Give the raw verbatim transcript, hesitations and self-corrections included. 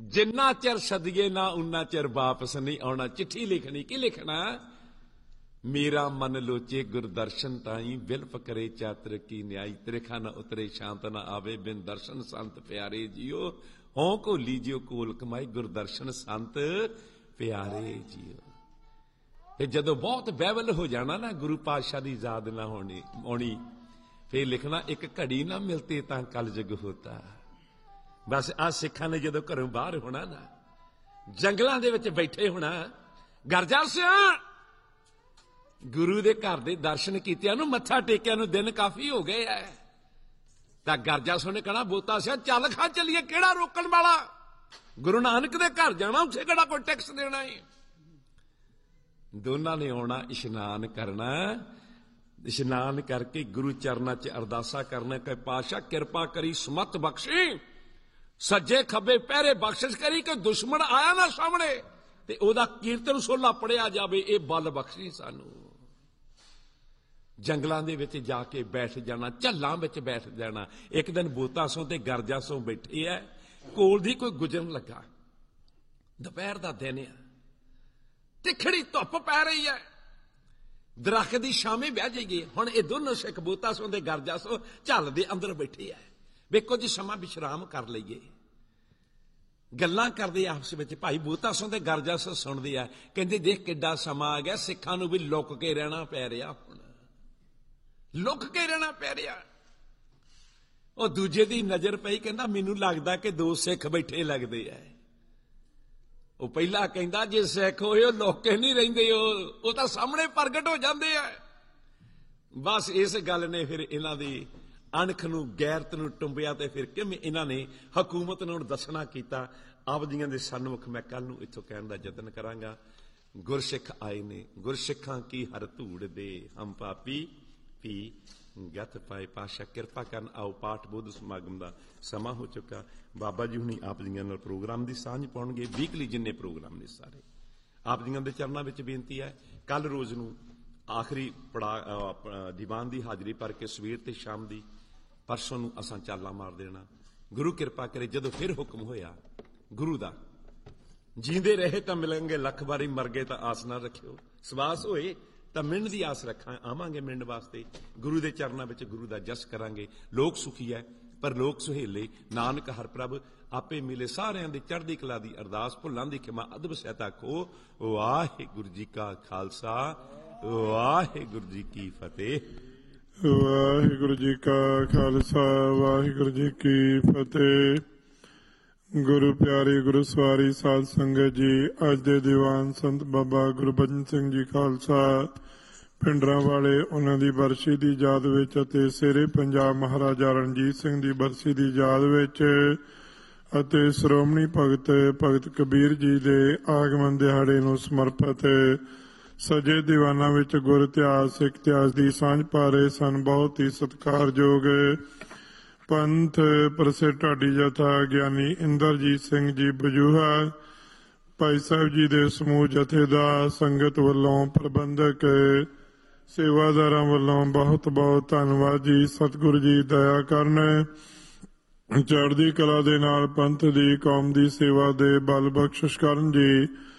जिन्ना चिर सदिए ना उन्ना चिर वापस नहीं आना। चिट्ठी लिखनी की लिखना, मेरा मन लोचे गुरदर्शन ताई बिलफ करे चातर की न्याई, त्रिखा न उतरे शांत न आवे बिन दर्शन संत प्यारे जियो, हों को लीजियो कोल कमाई गुरदर्शन संत प्यारे जियो। जदों बहुत बैवल हो जाना ना, गुरु पातशाह की याद ना होनी आनी, फिर लिखना एक घड़ी ना मिलती तां कल जग होता। बस आ सिखा ने जदों घरों बाहर होना ना, जंगलों दे विच बैठे होना, गरजा सिया गुरु दे घर दे दर्शन कीतियां नूं मत्था टेकिया नूं दिन काफी हो गए है, तां गरजा सो ने कहना बोता सिया चल खा चलिए, केड़ा रोकण वाला, गुरु नानक दे घर जाना, उसे केड़ा कोई टैक्स देना है। दोनों ने आना, इशनान करना, इशनान करके गुरु चरणा च अरदासा करना कि पातशाह किरपा करी समत बख्शी, सज्जे खब्बे पहरे बख्शिश करी कि दुश्मन आया ना सामने ते ओदा कीर्तन सोला पढ़िया जावे, ये बल बख्शी सानू। जंगलों दे विच जाके बैठ जाना, झल्लां विच बैठ जाना। एक दिन बोता सो ते गरजा सो बैठे है, कोल दी कोई गुजरन लगा, दोपहर दा दिन है, तिखड़ी धुप पै रही है, दरख्त की छावे बह जाइए। हुण ये दोनों सिख बोता सो ते गरजा सो झल दे अंदर बैठे है, वे कुछ समा विश्राम कर लईए। गल्लां करदे आपस विच, भाई बोता सो ते गरजा सो सुणदे आ, कहंदे देख किड्डा समा आ गया, सिखां नूं भी लुक के रहना पै रिहा, हुण लुक के रहना पै रिहा। ਉਹ ਦੂਜੇ ਦੀ ਨਜ਼ਰ ਪਈ, ਕਹਿੰਦਾ ਮੈਨੂੰ ਲੱਗਦਾ ਕਿ ਦੋ ਸਿੱਖ ਬੈਠੇ ਲੱਗਦੇ ਐ। ਉਹ ਪਹਿਲਾ ਕਹਿੰਦਾ ਜੇ ਸਿੱਖ ਹੋਏ ਉਹ ਲੋਕੇ ਨਹੀਂ ਰਹਿੰਦੇ, ਉਹ ਉਹ ਤਾਂ ਸਾਹਮਣੇ ਪ੍ਰਗਟ ਹੋ ਜਾਂਦੇ ਆ। ਬਸ ਇਸ ਗੱਲ ਨੇ ਫਿਰ ਇਹਨਾਂ ਦੀ ਅਣਖ ਨੂੰ, ਗੈਰਤ ਨੂੰ ਟੁੰਬਿਆ ਤੇ ਫਿਰ ਕਿਵੇਂ ਇਹਨਾਂ ਨੇ ਹਕੂਮਤ ਨੂੰ ਦੱਸਣਾ ਕੀਤਾ। ਆਪਦੀਆਂ ਦੇ ਸਨਮੁਖ ਮੈਂ ਕੱਲ ਨੂੰ ਇੱਥੋਂ ਕਹਿਣ ਦਾ ਯਤਨ ਕਰਾਂਗਾ। ਗੁਰਸਿੱਖ ਆਏ ਨੇ, ਗੁਰਸਿੱਖਾਂ ਕੀ ਹਰ ਧੂੜ ਦੇ ਹਮ ਪਾਪੀ ਵੀ गत पाए। पातशाह किरपा करन, आओ पाठ बुद्ध समागम का समा हो चुका। बाबा जी हुणी आप जी नाल प्रोग्राम की सांझ पाउणगे, वीकली जिन्ने प्रोग्राम ने सारे आप जी के चरणों में बेनती है। कल रोज़ नूं आखिरी पड़ा दीवान की हाज़री भर के सवेर ते शाम की, परसों नूं असां चाला मार देना। गुरु किरपा करे जदों फिर हुक्म होया गुरु का, जींदे रहे तो मिलेंगे, लख बारी मर गए तो आस ना रखियो, सवास होए तो मिलण की आस रखा, आवांगे मिलण वास्ते। गुरु के चरणों में गुरु का जस करांगे। लोक सुखी है पर लोक सुहेले, नानक हर प्रभ आपे मिले। सारियां दी चढ़दी कला दी अरदास, भुल्लां दी खिमा, अदब सहायता खो। वाहिगुरू जी का खालसा, वाहिगुरू जी की फतेह। वाहिगुरू जी का खालसा, वाहिगुरू जी की फतेह। गुरु प्यारे गुरु सवारी साध संगत जी, अज दे दीवान संत बाबा गुरबचन सिंह जी खालसा पिंडरां वाले, उन्हां दी बरसी दी याद विच अते शेरे पंजाब महाराजा रणजीत सिंह दी बरसी दी याद विच अते श्रोमणी भगत भगत कबीर जी दे आगमन दिहाड़े नूं समर्पित सजे दीवाना विच गुर इतिहास सिख इतिहास दी सांझ पा रहे सन। बहुत ही सत्कारयोग पंथ प्रसिद्ध ढाडी जथा ज्ञानी इंदरजीत सिंह जी बजूहा, भाई साहब जी दे समूह जथेदार, संगत वालों, प्रबंधक, सेवादारां वालों बहुत बहुत धन्नवाद जी। सतगुरु जी दया करन, चढ़दी कला दे नाल पंथ दी कौम दी सेवा दे बल बख्शिश करन जी।